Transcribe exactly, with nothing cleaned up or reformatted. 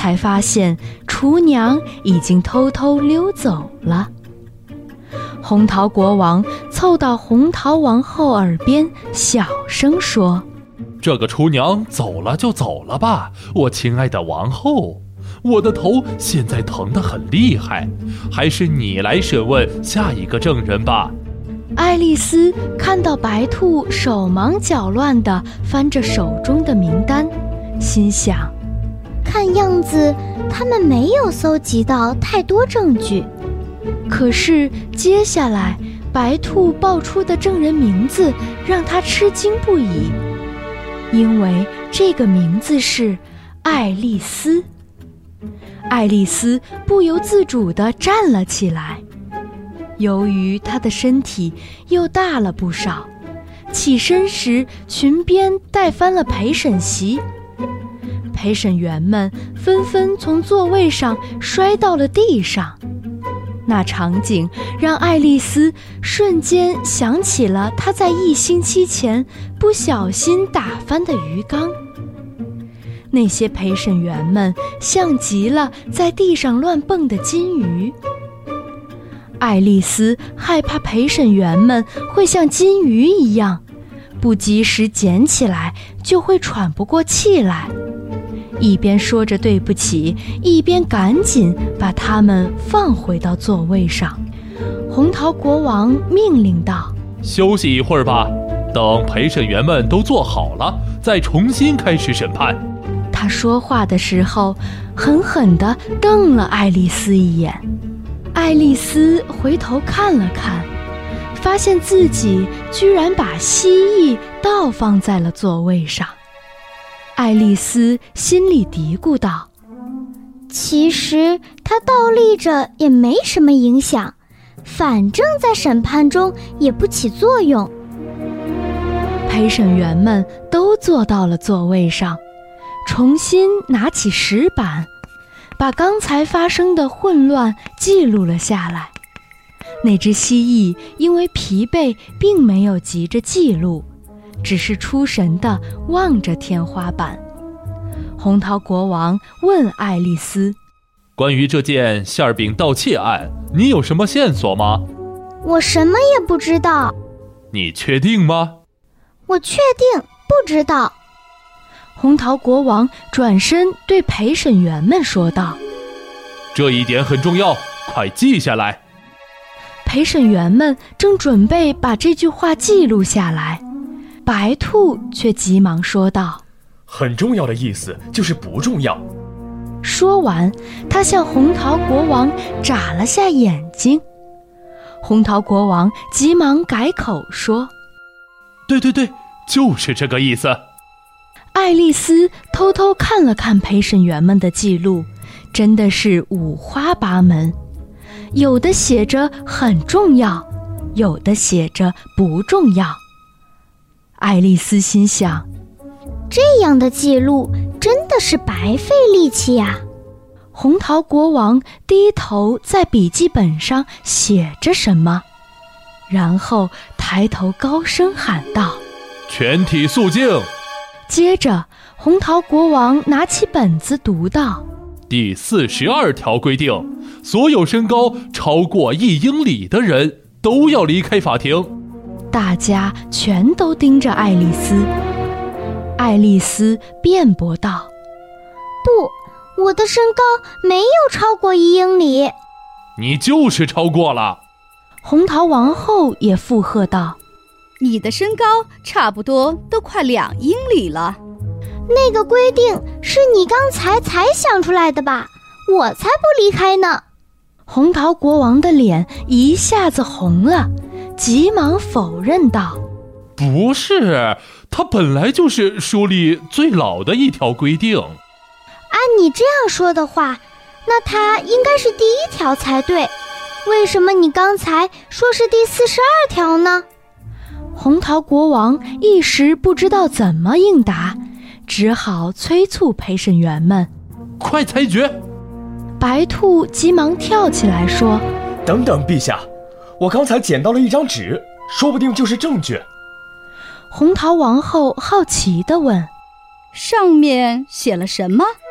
才发现厨娘已经偷偷溜走了。红桃国王凑到红桃王后耳边小声说： 这个厨娘走了就走了吧，我亲爱的王后，我的头现在疼得很厉害，还是你来审问下一个证人吧。 爱丽丝看到白兔手忙脚乱地翻着手中的名单，心想， 看样子他们没有搜集到太多证据。 可是接下来白兔报出的证人名字让他吃惊不已，因为这个名字是爱丽丝。爱丽丝不由自主地站了起来，由于她的身体又大了不少，起身时裙边带翻了陪审席，陪审员们纷纷从座位上摔到了地上。那场景让爱丽丝瞬间想起了她在一星期前不小心打翻的鱼缸。那些陪审员们像极了在地上乱蹦的金鱼。爱丽丝害怕陪审员们会像金鱼一样，不及时捡起来就会喘不过气来，一边说着对不起，一边赶紧把他们放回到座位上。红桃国王命令道： 休息一会儿吧，等陪审员们都坐好了，再重新开始审判。 他说话的时候狠狠地瞪了爱丽丝一眼。爱丽丝回头看了看，发现自己居然把蜥蜴倒放在了座位上。爱丽丝心里嘀咕道： 其实它倒立着也没什么影响，反正在审判中也不起作用。 陪审员们都坐到了座位上，重新拿起石板，把刚才发生的混乱记录了下来。那只蜥蜴因为疲惫并没有急着记录，只是出神地望着天花板。红桃国王问爱丽丝： 关于这件馅饼盗窃案，你有什么线索吗？ 我什么也不知道。 你确定吗？ 我确定不知道。 红桃国王转身对陪审员们说道： 这一点很重要，快记下来。 陪审员们正准备把这句话记录下来，白兔却急忙说道： 很重要的意思就是不重要。 说完，他向红桃国王眨了下眼睛。红桃国王急忙改口说： 对对对，就是这个意思。 爱丽丝偷偷看了看陪审员们的记录，真的是五花八门，有的写着很重要，有的写着不重要。爱丽丝心想， 这样的记录真的是白费力气呀。 红桃国王低头在笔记本上写着什么，然后抬头高声喊道： 全体肃静。 接着红桃国王拿起本子读道： 第四十二条规定，所有身高超过一英里的人都要离开法庭。 大家全都盯着爱丽丝。爱丽丝辩驳道： 不，我的身高没有超过一英里。 你就是超过了。 红桃王后也附和道： 你的身高差不多都快两英里了。 那个规定是你刚才才想出来的吧？我才不离开呢。 红桃国王的脸一下子红了，急忙否认道： 不是，它本来就是书里最老的一条规定。 按你这样说的话，那它应该是第一条才对。为什么你刚才说是第四十二条呢？ 红桃国王一时不知道怎么应答，只好催促陪审员们快裁决。 白兔急忙跳起来说： 等等，陛下，我刚才捡到了一张纸，说不定就是证据。 红桃王后好奇地问： 上面写了什么？